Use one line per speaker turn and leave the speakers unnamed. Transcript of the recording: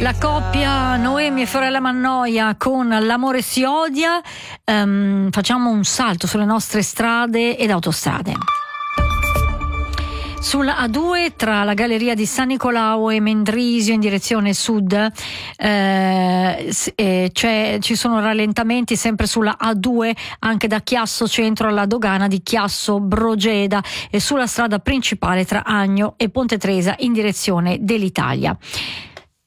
La coppia Noemi e Fiorella Mannoia con L'amore si odia. Facciamo un salto sulle nostre strade ed autostrade. Sulla A2 tra la galleria di San Nicolao e Mendrisio in direzione sud ci sono rallentamenti sempre sulla A2 anche da Chiasso Centro alla dogana di Chiasso Brogeda e sulla strada principale tra Agno e Ponte Tresa in direzione dell'Italia.